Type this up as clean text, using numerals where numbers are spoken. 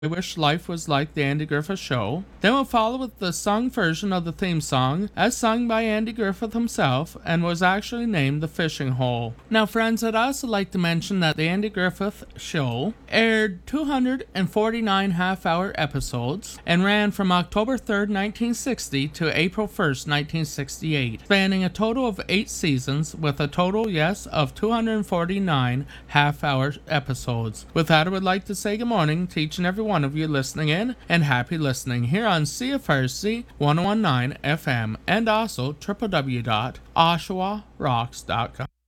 I Wish Life Was Like the Andy Griffith Show. Then we'll follow with the sung version of the theme song, as sung by Andy Griffith himself, and was actually named The Fishing Hole. Now friends, I'd also like to mention that the Andy Griffith Show aired 249 half-hour episodes and ran from October 3rd, 1960 to April 1st, 1968, spanning a total of 8 seasons with a total, of 249 half-hour episodes. With that, I would like to say good morning to each and every one of you listening in, and happy listening here on CFRC 1019 FM and also www.oshawarocks.com.